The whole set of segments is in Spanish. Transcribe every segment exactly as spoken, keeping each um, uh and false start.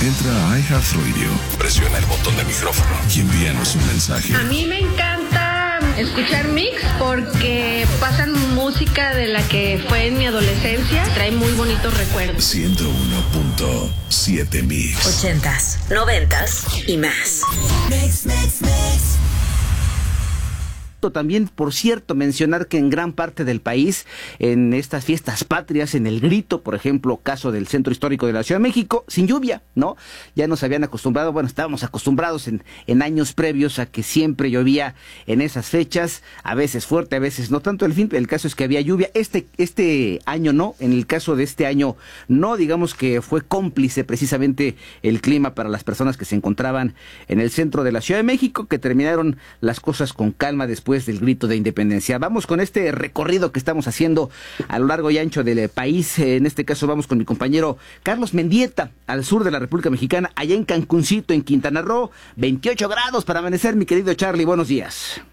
Entra a iHeartRadio, presiona el botón de micrófono y envíanos un mensaje. A mí me encanta escuchar Mix porque pasan música de la que fue en mi adolescencia. Trae muy bonitos recuerdos. ciento uno punto siete Mix. Ochentas, noventas y más. Mix, mix, mix. También, por cierto, mencionar que en gran parte del país, en estas fiestas patrias, en el Grito, por ejemplo, caso del Centro Histórico de la Ciudad de México, sin lluvia, ¿no? Ya nos habían acostumbrado, bueno, estábamos acostumbrados en, en años previos a que siempre llovía en esas fechas, a veces fuerte, a veces no tanto. El fin, el caso es que había lluvia. Este, este año no, en el caso de este año no, digamos que fue cómplice precisamente el clima para las personas que se encontraban en el centro de la Ciudad de México, que terminaron las cosas con calma después del Grito de Independencia. Vamos con este recorrido que estamos haciendo a lo largo y ancho del país. En este caso vamos con mi compañero Carlos Mendieta, al sur de la República Mexicana, allá en Cancuncito, en Quintana Roo. veintiocho grados para amanecer, mi querido Charlie. Buenos días.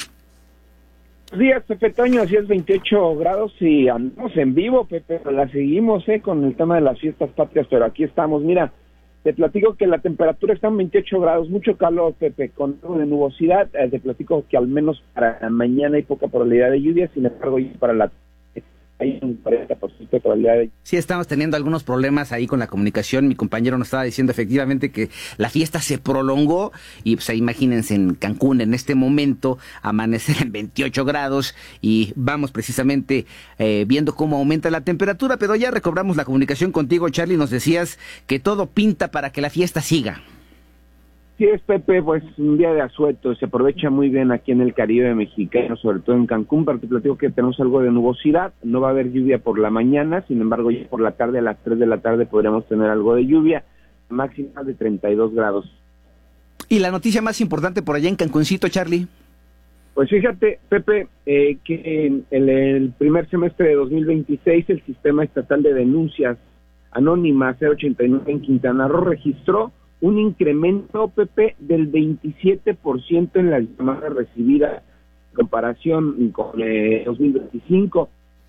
Buenos días, Pepe Toño. Así es, veintiocho grados y andamos en vivo, Pepe. La seguimos eh, con el tema de las fiestas patrias, pero aquí estamos. Mira, te platico que la temperatura está en veintiocho grados, mucho calor, Pepe, con algo de nubosidad. Eh, te platico que al menos para mañana hay poca probabilidad de lluvia, sin embargo, para la hay un cuarenta por ciento de probabilidad de... Sí, estamos teniendo algunos problemas ahí con la comunicación. Mi compañero nos estaba diciendo efectivamente que la fiesta se prolongó y pues imagínense en Cancún en este momento amanecer en veintiocho grados y vamos precisamente eh, viendo cómo aumenta la temperatura, pero ya recobramos la comunicación contigo, Charlie. Nos decías que todo pinta para que la fiesta siga. Sí es, Pepe, pues un día de asueto, se aprovecha muy bien aquí en el Caribe mexicano, sobre todo en Cancún, pero te platico que tenemos algo de nubosidad, no va a haber lluvia por la mañana, sin embargo ya por la tarde, a las tres de la tarde podríamos tener algo de lluvia, máxima de treinta y dos grados. ¿Y la noticia más importante por allá en Cancuncito, Charlie? Pues fíjate, Pepe, eh, que en el, el primer semestre de dos mil veintiséis el Sistema Estatal de Denuncias Anónimas cero ochenta y nueve en Quintana Roo registró un incremento, Pepe, del veintisiete por ciento en las llamadas recibidas en comparación con eh, dos mil veinticinco.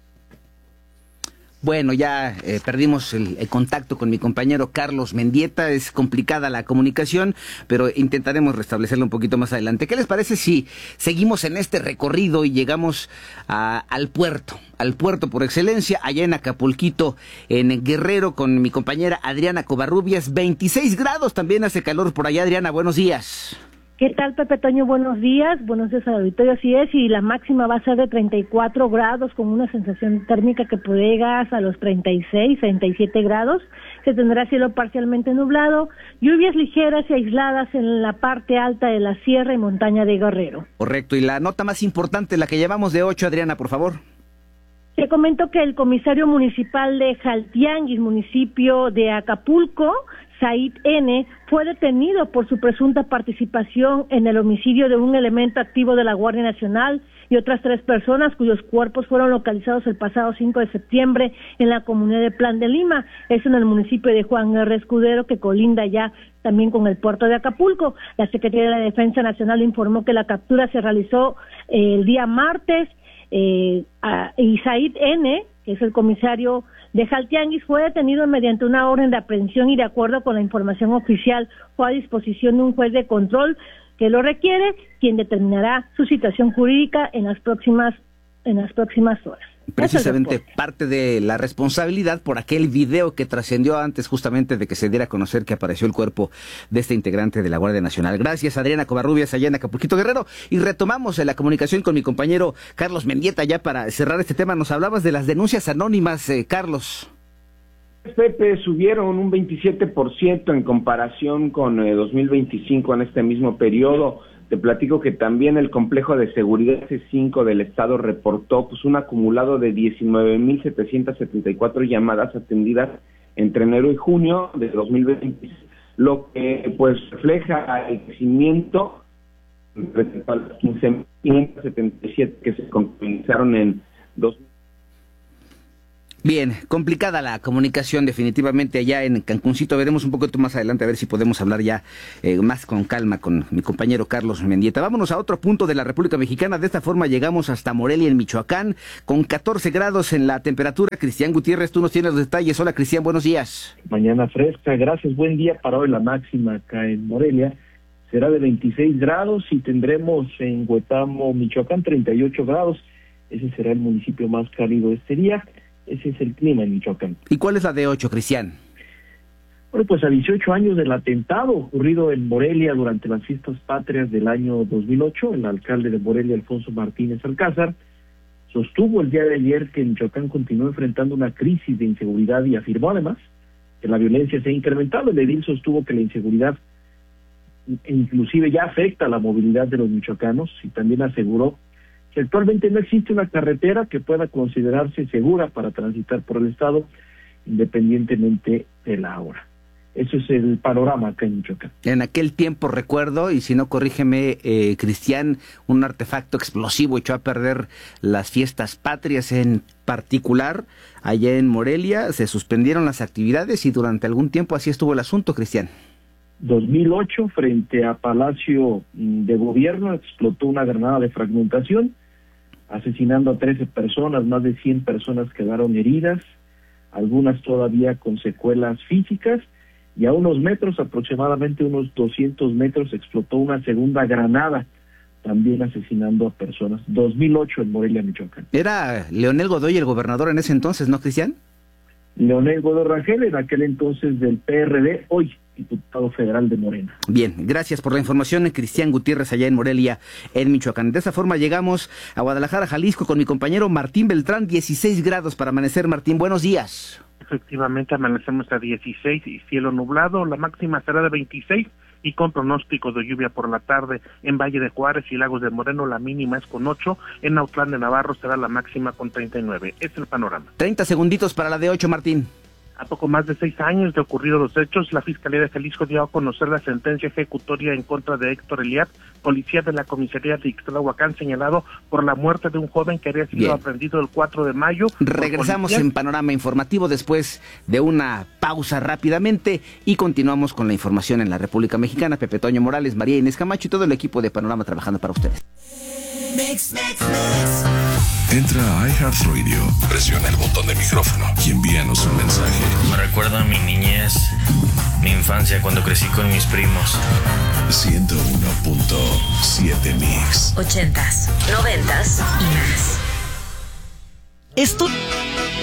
Bueno, ya eh, perdimos el, el contacto con mi compañero Carlos Mendieta. Es complicada la comunicación, pero intentaremos restablecerlo un poquito más adelante. ¿Qué les parece si seguimos en este recorrido y llegamos a, al puerto, al puerto por excelencia, allá en Acapulquito, en Guerrero, con mi compañera Adriana Covarrubias? veintiséis grados, también hace calor por allá. Adriana, buenos días. ¿Qué tal, Pepe Toño? Buenos días, buenos días al auditorio, así es, y la máxima va a ser de treinta y cuatro grados, con una sensación térmica que puede llegar hasta los treinta y seis, treinta y siete grados. Se tendrá cielo parcialmente nublado, lluvias ligeras y aisladas en la parte alta de la sierra y montaña de Guerrero. Correcto, y la nota más importante, la que llevamos de ocho, Adriana, por favor. Te comento que el comisario municipal de Jaltianguis, municipio de Acapulco, Said N., fue detenido por su presunta participación en el homicidio de un elemento activo de la Guardia Nacional y otras tres personas cuyos cuerpos fueron localizados el pasado cinco de septiembre en la comunidad de Plan de Lima. Es en el municipio de Juan R. Escudero, que colinda ya también con el puerto de Acapulco. La Secretaría de la Defensa Nacional informó que la captura se realizó eh, el día martes eh, a, y Said N., que es el comisario de Jaltianguis, fue detenido mediante una orden de aprehensión y de acuerdo con la información oficial fue a disposición de un juez de control que lo requiere, quien determinará su situación jurídica en las próximas en las próximas horas. Precisamente parte de la responsabilidad por aquel video que trascendió antes justamente de que se diera a conocer que apareció el cuerpo de este integrante de la Guardia Nacional. Gracias, Adriana Covarrubias, allá en Acapulquito, Guerrero. Y retomamos la comunicación con mi compañero Carlos Mendieta ya para cerrar este tema. Nos hablabas de las denuncias anónimas, eh, Carlos. Pepe, subieron un veintisiete por ciento en comparación con eh, dos mil veinticinco en este mismo periodo. Te platico que también el complejo de seguridad C cinco del estado reportó pues un acumulado de diecinueve mil setecientas setenta y cuatro llamadas atendidas entre enero y junio de dos mil veinte, lo que pues refleja el crecimiento respecto a los quince mil quinientos setenta y siete que se contabilizaron en dos mil. Bien, complicada la comunicación definitivamente allá en Cancuncito. Veremos un poquito más adelante a ver si podemos hablar ya eh, más con calma con mi compañero Carlos Mendieta. Vámonos a otro punto de la República Mexicana. De esta forma llegamos hasta Morelia, en Michoacán, con catorce grados en la temperatura. Cristian Gutiérrez, tú nos tienes los detalles. Hola, Cristian, buenos días. Mañana fresca, gracias. Buen día para hoy. La máxima acá en Morelia será de veintiséis grados y tendremos en Huetamo, Michoacán, treinta y ocho grados. Ese será el municipio más cálido este día. Ese es el clima en Michoacán. ¿Y cuál es la de ocho, Cristian? Bueno, pues a dieciocho años del atentado ocurrido en Morelia durante las fiestas patrias del año dos mil ocho, el alcalde de Morelia, Alfonso Martínez Alcázar, sostuvo el día de ayer que Michoacán continúa enfrentando una crisis de inseguridad y afirmó además que la violencia se ha incrementado. El edil sostuvo que la inseguridad inclusive ya afecta a la movilidad de los michoacanos y también aseguró que actualmente no existe una carretera que pueda considerarse segura para transitar por el estado, independientemente de la hora. Eso es el panorama acá en Michoacán. En aquel tiempo recuerdo, y si no corrígeme, eh, Cristian, un artefacto explosivo echó a perder las fiestas patrias, en particular allá en Morelia. Se suspendieron las actividades y durante algún tiempo así estuvo el asunto, Cristian. dos mil ocho, frente a Palacio de Gobierno, explotó una granada de fragmentación, asesinando a trece personas, más de cien personas quedaron heridas, algunas todavía con secuelas físicas, y a unos metros, aproximadamente unos doscientos metros, explotó una segunda granada, también asesinando a personas. dos mil ocho en Morelia, Michoacán. Era Leonel Godoy el gobernador en ese entonces, ¿no, Cristian? Leonel Godoy Rangel, en aquel entonces del P R D, hoy diputado federal de Morena. Bien, gracias por la información, Cristian Gutiérrez, allá en Morelia, en Michoacán. De esa forma llegamos a Guadalajara, Jalisco, con mi compañero Martín Beltrán. dieciséis grados para amanecer. Martín, buenos días. Efectivamente, amanecemos a dieciséis y cielo nublado. La máxima será de veintiséis y con pronóstico de lluvia por la tarde en Valle de Juárez y Lagos de Moreno. La mínima es con ocho. En Autlán de Navarro será la máxima con treinta y nueve. Es el panorama. treinta segunditos para la de ocho, Martín. A poco más de seis años de ocurridos los hechos, la Fiscalía de Jalisco dio a conocer la sentencia ejecutoria en contra de Héctor Eliat, policía de la comisaría de Ixtlahuacán, señalado por la muerte de un joven que había sido Bien. aprendido el cuatro de mayo. Regresamos en Panorama Informativo después de una pausa rápidamente y continuamos con la información en la República Mexicana. Pepe Toño Morales, María Inés Camacho y todo el equipo de Panorama trabajando para ustedes. Mix, mix, mix. Entra a iHeartRadio, presiona el botón de micrófono y envíanos un mensaje. Me recuerda a mi niñez, mi infancia cuando crecí con mis primos. ciento uno punto siete Mix. Ochentas, noventas y más. Esto